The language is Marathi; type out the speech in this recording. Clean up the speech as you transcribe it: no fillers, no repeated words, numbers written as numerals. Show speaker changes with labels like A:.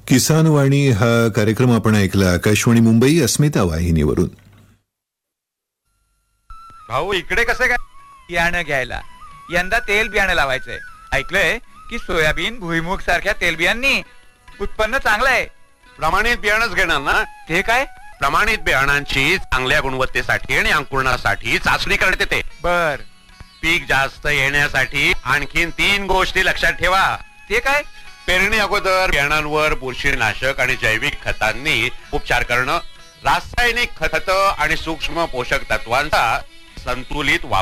A: किसान वाणी हा कार्यक्रम आपण ऐकला आकाशवाणी मुंबई अस्मिता वाहिनीवरून.
B: भाऊ इकडे कसं काय बियाणं घ्यायला? यंदा तेल बियाणं लावायचंय. ऐकलंय की सोयाबीन भुईमुग सारख्या तेलबियांनी उत्पन्न चांगलं आहे.
C: प्रमाणित बियाणंच घेणार ना?
B: ते काय?
C: प्रमाणित बियाणांची चांगल्या गुणवत्तेसाठी आणि अंकुरणासाठी चाचणी करण्यात येते.
B: बर.
C: पीक जास्त येण्यासाठी आणखीन 3 गोष्टी लक्षात ठेवा.
B: ते काय?
C: पेरणी अगोदर बियाणांवर बुरशीनाशक आणि जैविक खतांनी उपचार करणं, रासायनिक खत आणि सूक्ष्म पोषक तत्वांचा संतुलित वापर